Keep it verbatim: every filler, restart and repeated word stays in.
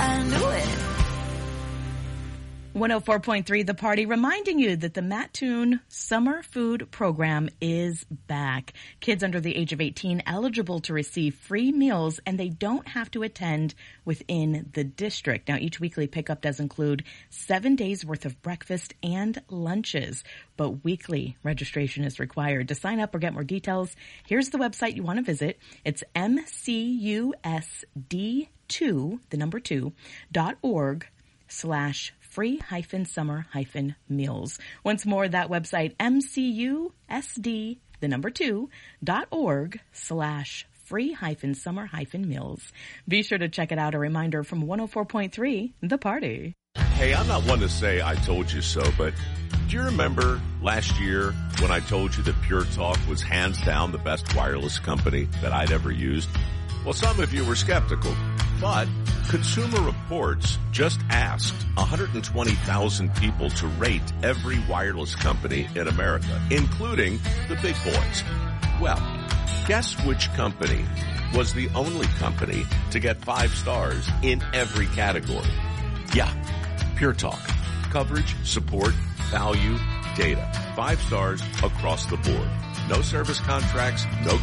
I knew it. one oh four point three The Party, reminding you that the Mattoon Summer Food Program is back. Kids under the age of eighteen eligible to receive free meals, and they don't have to attend within the district. Now, each weekly pickup does include seven days worth of breakfast and lunches, but weekly registration is required. To sign up or get more details, here's the website you want to visit. It's M C U S D two, the number two, dot org slash free hyphen summer hyphen meals. Once more, that website, M C U S D, the number two, dot org slash free hyphen summer hyphen meals. Be sure to check it out. A reminder from one oh four point three The Party. Hey, I'm not one to say I told you so, but do you remember last year when I told you that Pure Talk was hands down the best wireless company that I'd ever used? Well, some of you were skeptical, but Consumer Reports just asked one hundred twenty thousand people to rate every wireless company in America, including the big boys. Well, guess which company was the only company to get five stars in every category? Yeah, Pure Talk. Coverage, support, value, data. Five stars across the board. No service contracts, no